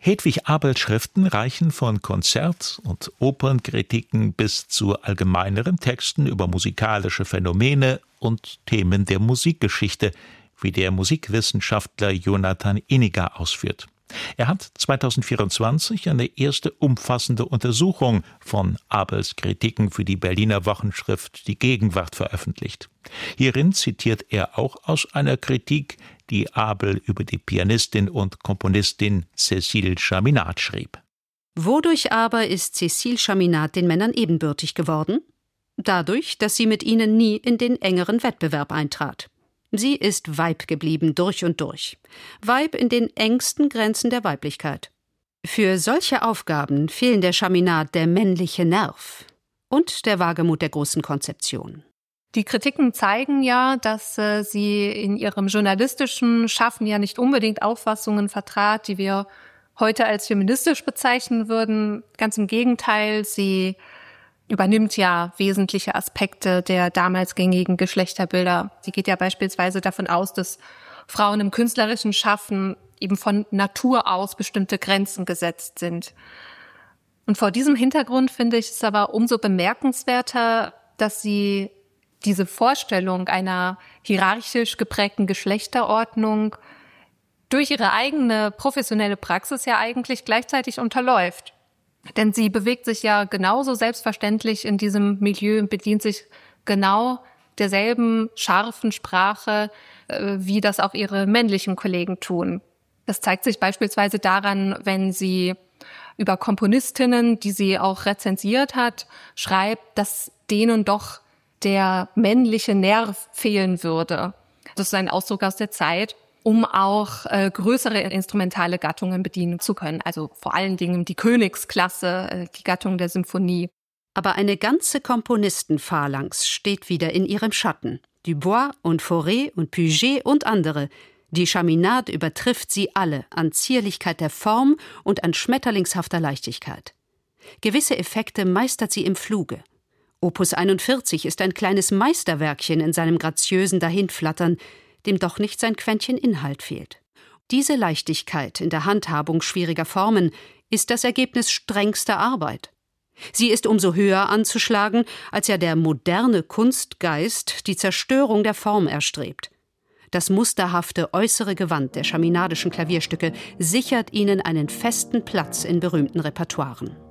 Hedwig Abels Schriften reichen von Konzert- und Opernkritiken bis zu allgemeineren Texten über musikalische Phänomene und Themen der Musikgeschichte, wie der Musikwissenschaftler Jonathan Iniger ausführt. Er hat 2024 eine erste umfassende Untersuchung von Abels Kritiken für die Berliner Wochenschrift Die Gegenwart veröffentlicht. Hierin zitiert er auch aus einer Kritik, die Abel über die Pianistin und Komponistin Cécile Chaminade schrieb. Wodurch aber ist Cécile Chaminade den Männern ebenbürtig geworden? Dadurch, dass sie mit ihnen nie in den engeren Wettbewerb eintrat. Sie ist Weib geblieben durch und durch. Weib in den engsten Grenzen der Weiblichkeit. Für solche Aufgaben fehlen der Chaminade der männliche Nerv und der Wagemut der großen Konzeption. Die Kritiken zeigen ja, dass sie in ihrem journalistischen Schaffen ja nicht unbedingt Auffassungen vertrat, die wir heute als feministisch bezeichnen würden. Ganz im Gegenteil, sie übernimmt ja wesentliche Aspekte der damals gängigen Geschlechterbilder. Sie geht ja beispielsweise davon aus, dass Frauen im künstlerischen Schaffen eben von Natur aus bestimmte Grenzen gesetzt sind. Und vor diesem Hintergrund finde ich es aber umso bemerkenswerter, dass sie diese Vorstellung einer hierarchisch geprägten Geschlechterordnung durch ihre eigene professionelle Praxis ja eigentlich gleichzeitig unterläuft. Denn sie bewegt sich ja genauso selbstverständlich in diesem Milieu und bedient sich genau derselben scharfen Sprache, wie das auch ihre männlichen Kollegen tun. Das zeigt sich beispielsweise daran, wenn sie über Komponistinnen, die sie auch rezensiert hat, schreibt, dass denen doch der männliche Nerv fehlen würde. Das ist ein Ausdruck aus der Zeit, um auch größere instrumentale Gattungen bedienen zu können. Also vor allen Dingen die Königsklasse, die Gattung der Symphonie. Aber eine ganze Komponistenphalanx steht wieder in ihrem Schatten. Dubois und Fauré und Puget und andere. Die Chaminade übertrifft sie alle an Zierlichkeit der Form und an schmetterlingshafter Leichtigkeit. Gewisse Effekte meistert sie im Fluge. Opus 41 ist ein kleines Meisterwerkchen in seinem graziösen Dahinflattern, dem doch nicht sein Quäntchen Inhalt fehlt. Diese Leichtigkeit in der Handhabung schwieriger Formen ist das Ergebnis strengster Arbeit. Sie ist umso höher anzuschlagen, als ja der moderne Kunstgeist die Zerstörung der Form erstrebt. Das musterhafte äußere Gewand der chaminadischen Klavierstücke sichert ihnen einen festen Platz in berühmten Repertoires.